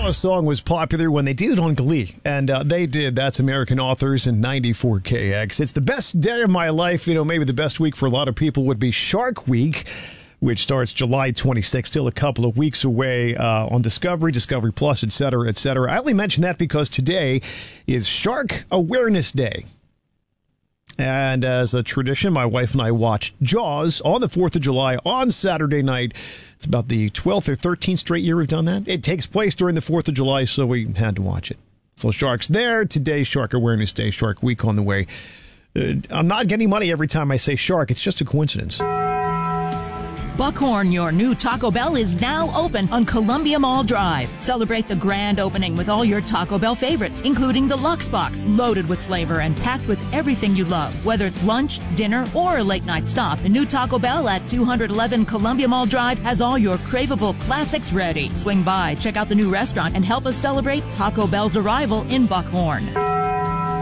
know a song was popular when they did it on Glee, and they did. That's American Authors and 94KX. It's the best day of my life. You know, maybe the best week for a lot of people would be Shark Week, which starts July 26th, still a couple of weeks away on Discovery, Discovery Plus, et cetera, et cetera. I only mention that because today is Shark Awareness Day. And as a tradition, my wife and I watched Jaws on the 4th of July on Saturday night. It's about the 12th or 13th straight year we've done that. It takes place during the 4th of July, so we had to watch it. So Shark's there. Today, Shark Awareness Day, Shark Week on the way. I'm not getting money every time I say shark. It's just a coincidence. Buckhorn, your new Taco Bell, is now open on Columbia Mall Drive. Celebrate the grand opening with all your Taco Bell favorites, including the Lux Box, loaded with flavor and packed with everything you love. Whether it's lunch, dinner, or a late-night stop, the new Taco Bell at 211 Columbia Mall Drive has all your craveable classics ready. Swing by, check out the new restaurant, and help us celebrate Taco Bell's arrival in Buckhorn.